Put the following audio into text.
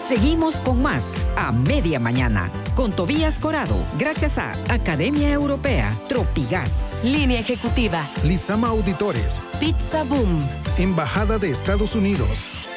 Seguimos con más a media mañana con Tobías Corado, gracias a Academia Europea, Tropigas, Línea Ejecutiva, Lizama Auditores, Pizza Boom, Embajada de Estados Unidos,